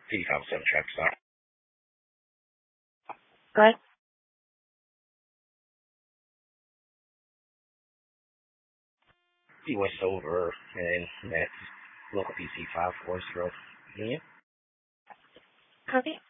PD57 traffic stop. Go ahead. He went over and met local PC 540 Union. Copy.